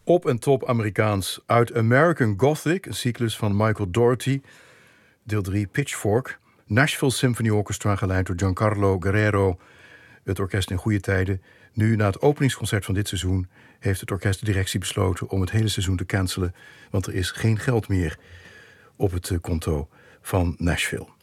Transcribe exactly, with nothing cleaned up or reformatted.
Op en top Amerikaans. Uit American Gothic, een cyclus van Michael Dougherty. Deel drie, Pitchfork. Nashville Symphony Orchestra, geleid door Giancarlo Guerrero. Het orkest in goede tijden. Nu, na het openingsconcert van dit seizoen, heeft het orkest de directie besloten om het hele seizoen te cancelen, want er is geen geld meer op het konto van Nashville.